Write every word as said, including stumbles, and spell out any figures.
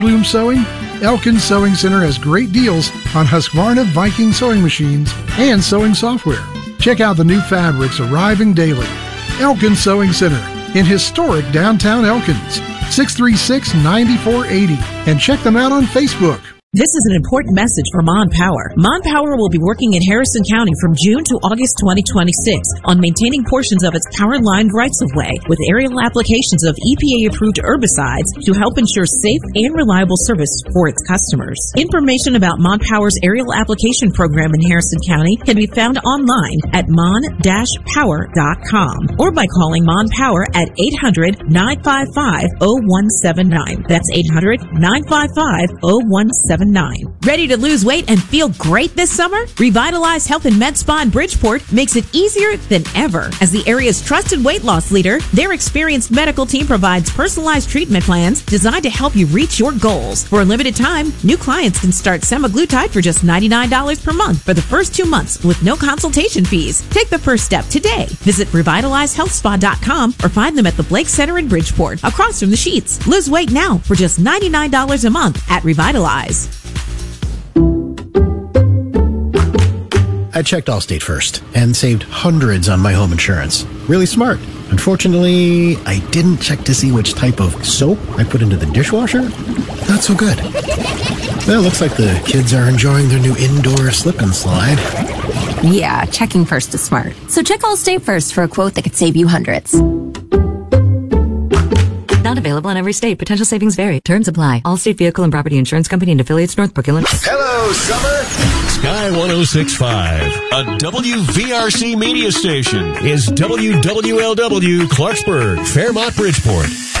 Bloom Sewing? Elkins Sewing Center has great deals on Husqvarna Viking sewing machines and sewing software. Check out the new fabrics arriving daily. Elkins Sewing Center in historic downtown Elkins, six three six, nine four eight zero, and check them out on Facebook. This is an important message for Mon Power. Mon Power will be working in Harrison County from June to August twenty twenty-six on maintaining portions of its power-lined rights-of-way with aerial applications of E P A-approved herbicides to help ensure safe and reliable service for its customers. Information about Mon Power's aerial application program in Harrison County can be found online at mon dash power dot com or by calling Mon Power at eight hundred, nine five five, zero one seven nine. That's eight hundred, nine five five, zero one seven nine. Ready to lose weight and feel great this summer? Revitalize Health and Med Spa in Bridgeport makes it easier than ever. As the area's trusted weight loss leader, their experienced medical team provides personalized treatment plans designed to help you reach your goals. For a limited time, new clients can start semaglutide for just ninety-nine dollars per month for the first two months with no consultation fees. Take the first step today. Visit revitalize health spa dot com or find them at the Blake Center in Bridgeport, across from the Sheets. Lose weight now for just ninety-nine dollars a month at Revitalize. I checked Allstate first and saved hundreds on my home insurance. Really smart. Unfortunately, I didn't check to see which type of soap I put into the dishwasher. Not so good. Well, looks like the kids are enjoying their new indoor slip and slide. Yeah, checking first is smart. So check Allstate first for a quote that could save you hundreds. Not available in every state. Potential savings vary. Terms apply. Allstate Vehicle and Property Insurance Company and affiliates, Northbrook, Illinois. Hello, summer. Sky one oh six point five, a W V R C media station, is W W L W Clarksburg, Fairmont, Bridgeport.